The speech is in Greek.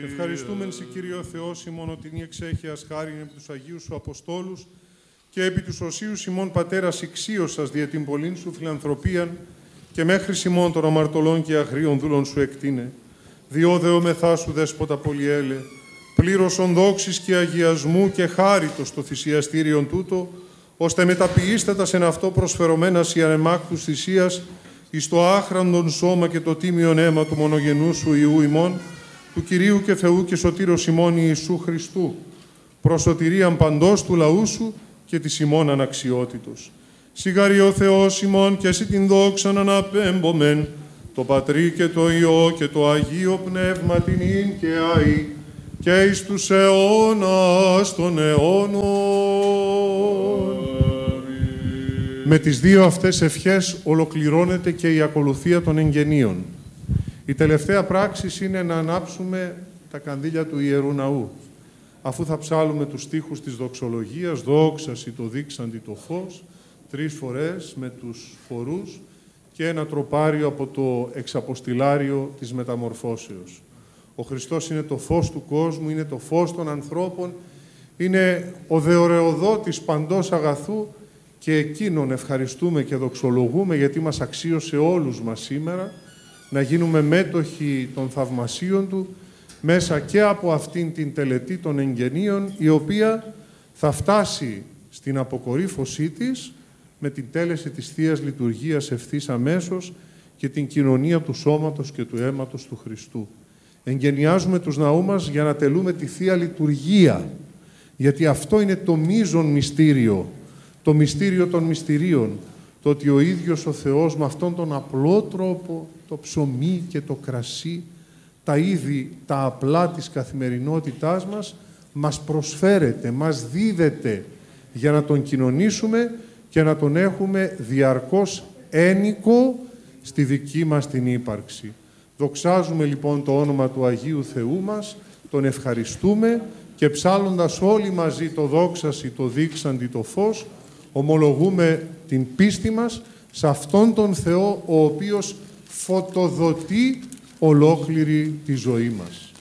Ευχαριστούμεν σε Κύριο Θεός ημών ότι νη εξέχειας χάριν επί τους Αγίους σου Αποστόλους και επί τους οσίους ημών Πατέρας ηξίωσας δια την πολλήν σου φιλανθρωπίαν και μέχρι ημών των αμαρτωλών και αγρίων δούλων σου εκτείνε. Διόδεομεθά σου Δέσποτα πολυέλε, πλήρωσον δόξης και αγιασμού και χάριτος στο θυσιαστήριον τούτο, ώστε μεταποιήστατας εν αυτό προσφερωμένας η ανεμάκτους θυσίας εις το άχραντον σώμα και το τίμιον αίμα του μονογενού σου Υιού ημών, του Κυρίου και Θεού και Σωτήρος ημών Ιησού Χριστού, προς σωτηρίαν παντός του λαού σου και της ημών αναξιότητος. Σιγαρή ο Θεός ημών και εσύ την δόξαν αναπέμπομεν, το Πατρί και το Υιό και το Αγίο Πνεύμα την ίν και αΐ, και εις τους αιώνας των αιώνων. Με τις δύο αυτές ευχές ολοκληρώνεται και η ακολουθία των εγγενείων. Η τελευταία πράξη είναι να ανάψουμε τα κανδύλια του Ιερού Ναού. Αφού θα ψάλουμε τους στίχους της δοξολογίας, «Δόξασι το δείξαντι το φως», 3 φορές με τους χορούς και ένα τροπάριο από το εξαποστηλάριο της Μεταμορφώσεως. Ο Χριστός είναι το φως του κόσμου, είναι το φως των ανθρώπων, είναι ο δεορεοδότης παντός αγαθού και εκείνον ευχαριστούμε και δοξολογούμε γιατί μας αξίωσε όλους μας σήμερα να γίνουμε μέτοχοι των θαυμασίων Του μέσα και από αυτήν την τελετή των εγγενείων, η οποία θα φτάσει στην αποκορύφωσή της με την τέλεση της Θείας Λειτουργίας ευθύς αμέσως και την κοινωνία του σώματος και του αίματος του Χριστού. Εγγενιάζουμε τους ναούς μας για να τελούμε τη Θεία Λειτουργία, γιατί αυτό είναι το μείζον μυστήριο, το μυστήριο των μυστηρίων, το ότι ο ίδιος ο Θεός με αυτόν τον απλό τρόπο, το ψωμί και το κρασί, τα είδη, τα απλά της καθημερινότητάς μας προσφέρεται, μας δίδεται για να τον κοινωνήσουμε και να τον έχουμε διαρκώς ένικο στη δική μας την ύπαρξη. Δοξάζουμε λοιπόν το όνομα του Αγίου Θεού μας, τον ευχαριστούμε και ψάλλοντας όλοι μαζί το δόξασι, το δείξαντι, το φως, ομολογούμε την πίστη μας σε αυτόν τον Θεό ο οποίος φωτοδοτεί ολόκληρη τη ζωή μας.